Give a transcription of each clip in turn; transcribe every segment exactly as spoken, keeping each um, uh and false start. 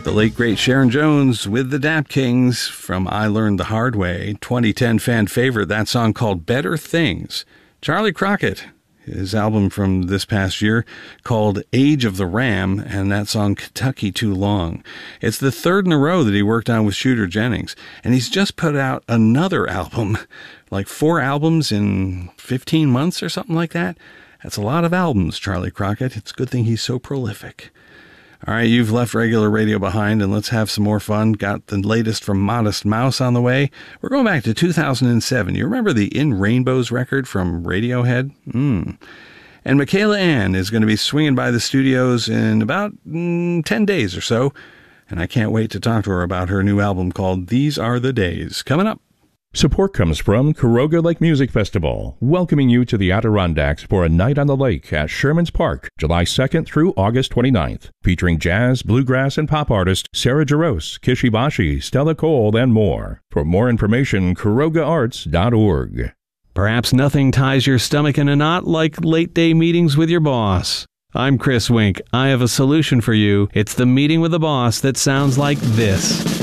The late, great Sharon Jones with the Dap Kings from I Learned the Hard Way. twenty ten fan favorite, that song called Better Things. Charlie Crockett, his album from this past year called Age of the Ram, and that song Kentucky Too Long. It's the third in a row that he worked on with Shooter Jennings, and he's just put out another album, like four albums in fifteen months or something like that. That's a lot of albums, Charlie Crockett. It's a good thing he's so prolific. All right, you've left regular radio behind, and let's have some more fun. Got the latest from Modest Mouse on the way. We're going back to two thousand seven. You remember the In Rainbows record from Radiohead? Mm. And Michaela Ann is going to be swinging by the studios in about mm, ten days or so, and I can't wait to talk to her about her new album called These Are the Days. Coming up. Support comes from Caroga Lake Music Festival, welcoming you to the Adirondacks for a night on the lake at Sherman's Park, July second through August twenty-ninth, featuring jazz, bluegrass, and pop artist Sarah Jaros, Kishibashi, Stella Cole, and more. For more information, caroga arts dot org. Perhaps nothing ties your stomach in a knot like late-day meetings with your boss. I'm Chris Wink. I have a solution for you. It's the meeting with the boss that sounds like this.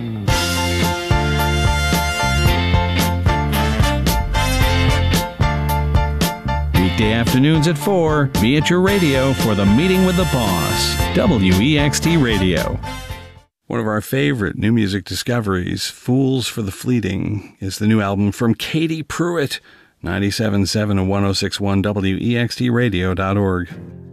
Weekday afternoons at four, be at your radio for the Meeting with the Boss. W E X T Radio. One of our favorite new music discoveries, Fools for the Fleeting, is the new album from Katie Pruitt. ninety-seven point seven and one oh six point one W E X T radio dot org.